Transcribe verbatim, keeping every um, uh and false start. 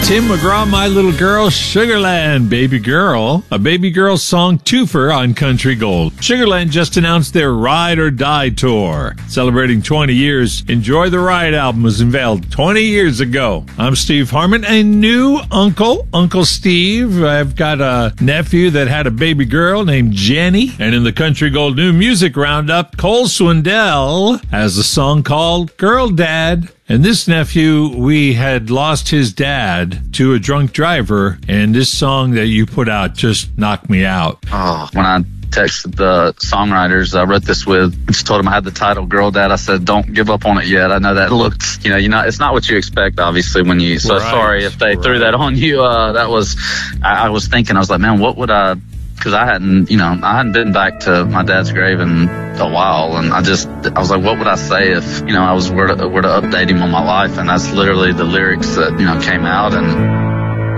Tim McGraw, My Little Girl, Sugarland, Baby Girl, a Baby Girl song twofer on Country Gold. Sugarland just announced their Ride or Die tour, celebrating twenty years. Enjoy the Ride album was unveiled twenty years ago. I'm Steve Harmon, a new uncle, Uncle Steve. I've got a nephew that had a baby girl named Jenny. And in the Country Gold New Music Roundup, Cole Swindell has a song called Girl Dad. And this nephew, we had lost his dad to a drunk driver, and this song that you put out just knocked me out. Oh, when I texted the songwriters I wrote this with, I just told them I had the title Girl Dad. I said, don't give up on it yet. I know that looked, you know, you know, it's not what you expect, obviously, when you, so right, sorry if they right. threw that on you. Uh, that was, I, I was thinking, I was like, man, what would I, because I hadn't, you know, I hadn't been back to my dad's grave in a while, and I just, I was like, what would I say if, you know, I was were to, were to update him on my life, and that's literally the lyrics that, you know, came out, and